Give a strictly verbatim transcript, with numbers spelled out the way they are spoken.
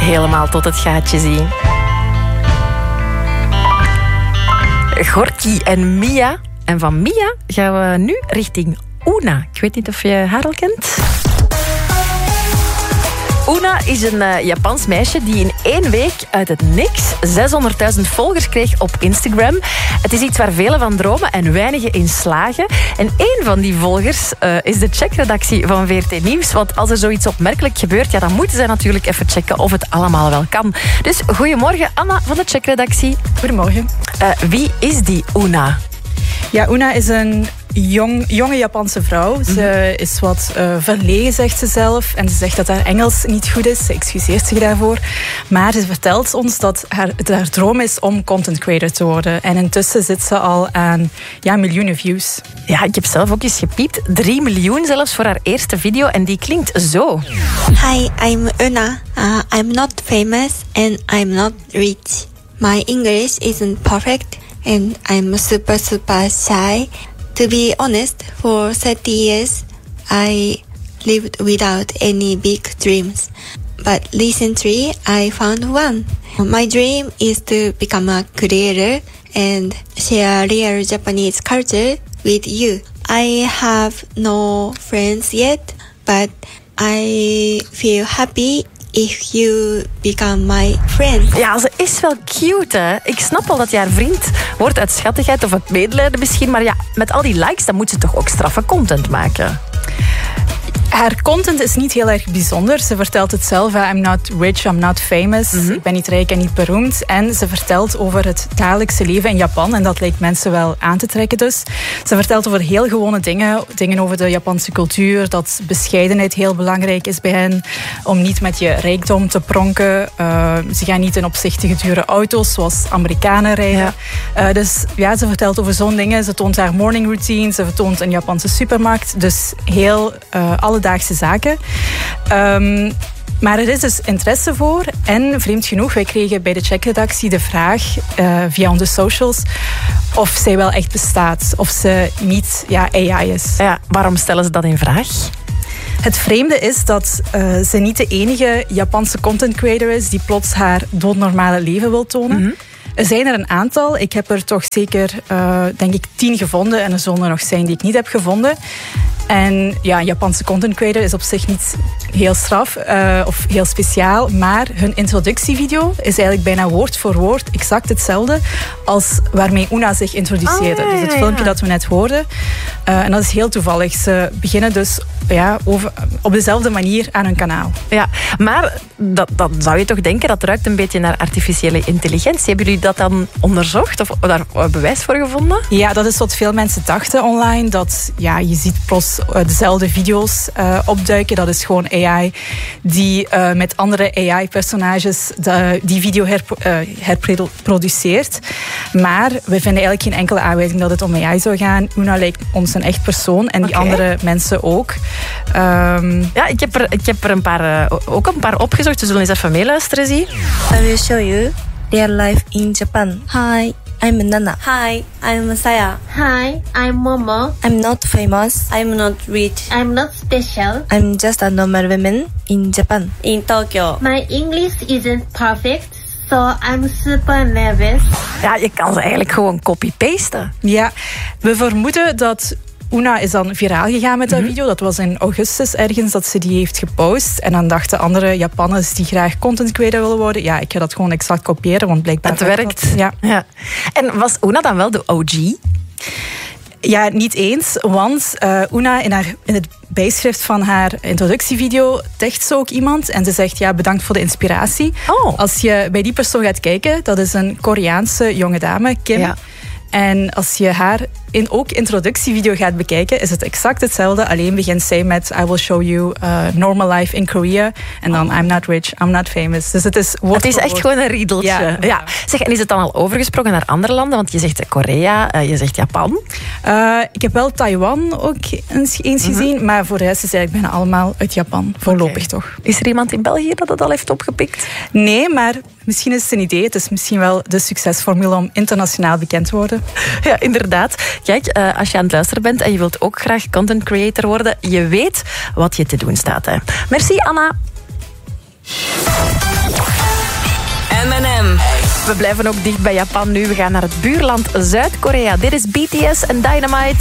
helemaal tot het gaatje zien. Gorky en Mia. En van Mia gaan we nu richting Una. Ik weet niet of je haar al kent. Una is een uh, Japans meisje die in één week uit het niks zeshonderdduizend volgers kreeg op Instagram. Het is iets waar velen van dromen en weinigen in slagen. En één van die volgers uh, is de checkredactie van V R T Nieuws. Want als er zoiets opmerkelijk gebeurt, ja, dan moeten zij natuurlijk even checken of het allemaal wel kan. Dus goedemorgen, Anna van de checkredactie. Goedemorgen. Uh, wie is die Una? Ja, Una is een jong, jonge Japanse vrouw. Ze mm-hmm. is wat uh, verlegen, zegt ze zelf. En ze zegt dat haar Engels niet goed is. Ze excuseert zich daarvoor. Maar ze vertelt ons dat haar, het haar droom is om content creator te worden. En intussen zit ze al aan ja, miljoenen views. Ja, ik heb zelf ook eens gepiept. Drie miljoen zelfs voor haar eerste video. En die klinkt zo. Hi, I'm Una. Uh, I'm not famous and I'm not rich. My English isn't perfect. And I'm super, super shy. To be honest, for thirty years, I lived without any big dreams. But recently, I found one. My dream is to become a creator and share real Japanese culture with you. I have no friends yet, but I feel happy if you become my friend. Ja, ze is wel cute, hè. Ik snap wel dat je haar vriend wordt uit schattigheid of uit medelijden misschien. Maar ja, met al die likes, dan moet ze toch ook straffe content maken. Haar content is niet heel erg bijzonder. Ze vertelt het zelf. I'm not rich, I'm not famous. Mm-hmm. Ik ben niet rijk en niet beroemd. En ze vertelt over het dagelijkse leven in Japan. En dat lijkt mensen wel aan te trekken dus. Ze vertelt over heel gewone dingen. Dingen over de Japanse cultuur. Dat bescheidenheid heel belangrijk is bij hen. Om niet met je rijkdom te pronken. Uh, ze gaan niet in opzichtige dure auto's zoals Amerikanen rijden. Ja. Uh, dus ja, ze vertelt over zo'n dingen. Ze toont haar morning routine. Ze vertoont een Japanse supermarkt. Dus heel uh, alledaagse zaken. Um, maar er is dus interesse voor. En vreemd genoeg, wij kregen bij de checkredactie de vraag uh, via onze socials of zij wel echt bestaat. Of ze niet ja, A I is. Ja, waarom stellen ze dat in vraag? Het vreemde is dat uh, ze niet de enige Japanse content creator is die plots haar doodnormale leven wil tonen. Mm-hmm. Er zijn er een aantal. Ik heb er toch zeker, uh, denk ik, tien gevonden. En er zullen er nog zijn die ik niet heb gevonden. En ja, een Japanse content creator is op zich niet heel straf uh, of heel speciaal. Maar hun introductievideo is eigenlijk bijna woord voor woord exact hetzelfde als waarmee Una zich introduceerde. Oh, ja, ja, ja. Dus het filmpje dat we net hoorden. Uh, en dat is heel toevallig. Ze beginnen dus ja, over, op dezelfde manier aan hun kanaal. Ja, maar dat, dat zou je toch denken, dat ruikt een beetje naar artificiële intelligentie. Hebben jullie dat dan onderzocht of daar bewijs voor gevonden? Ja, dat is wat veel mensen dachten online. Dat ja, je ziet plots dezelfde video's uh, opduiken. Dat is gewoon A I die uh, met andere A I-personages de, die video herp- uh, herproduceert. Maar we vinden eigenlijk geen enkele aanwijzing dat het om A I zou gaan. Una lijkt ons een echt persoon en die okay. andere mensen ook. Um, ja, ik heb er, ik heb er een paar, uh, ook een paar opgezocht. We zullen eens even meeluisteren, zie. I will show you real life in Japan. Hi. I'm Nana. Hi, I'm Saya. Hi, I'm Momo. I'm not famous. I'm not rich. I'm not special. I'm just a normal woman in Japan. In Tokyo. My English isn't perfect, so I'm super nervous. Ja, je kan ze eigenlijk gewoon copy-pasten. Ja, we vermoeden dat Una is dan viraal gegaan met dat mm-hmm. video. Dat was in augustus ergens dat ze die heeft gepost. En dan dachten andere Japanners die graag content creator willen worden, ja, ik ga dat gewoon exact kopiëren, want blijkbaar het werkt. Dat. Ja. Ja. En was Una dan wel de O G? Ja, niet eens, want uh, Una in, haar, in het bijschrift van haar introductievideo tagt ze ook iemand en ze zegt ja, bedankt voor de inspiratie. Oh. Als je bij die persoon gaat kijken, dat is een Koreaanse jonge dame, Kim. Ja. En als je haar in ook introductievideo gaat bekijken, is het exact hetzelfde. Alleen begint zij met I will show you uh, normal life in Korea. En dan I'm not rich, I'm not famous. Dus het is woord Het is echt woord. gewoon een riedeltje. Ja. Ja. Zeg, en is het dan al overgesproken naar andere landen? Want je zegt Korea, uh, je zegt Japan. Uh, ik heb wel Taiwan ook eens, eens mm-hmm. gezien. Maar voor de rest is het eigenlijk bijna allemaal uit Japan. Voorlopig okay. toch. Is er iemand in België dat het al heeft opgepikt? Nee, maar misschien is het een idee. Het is misschien wel de succesformule om internationaal bekend te worden. Ja, inderdaad. Kijk, uh, als je aan het luisteren bent en je wilt ook graag content creator worden, je weet wat je te doen staat. Hè. Merci, Anna. We blijven ook dicht bij Japan nu. We gaan naar het buurland Zuid-Korea. Dit is B T S en Dynamite.